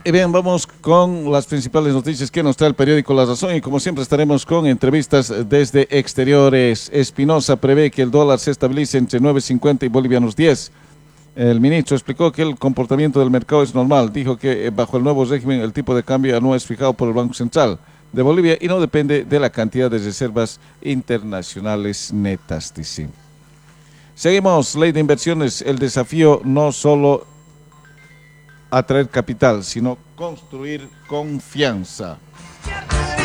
Y bien, vamos con las principales noticias que nos trae el periódico La Razón y como siempre estaremos con entrevistas desde exteriores. Espinosa prevé que el dólar se estabilice entre 9.50 y bolivianos 10. El ministro explicó que el comportamiento del mercado es normal. Dijo que bajo el nuevo régimen el tipo de cambio no es fijado por el Banco Central de Bolivia y no depende de la cantidad de reservas internacionales netas, dice. Seguimos, ley de inversiones. El desafío no solo atraer capital, sino construir confianza.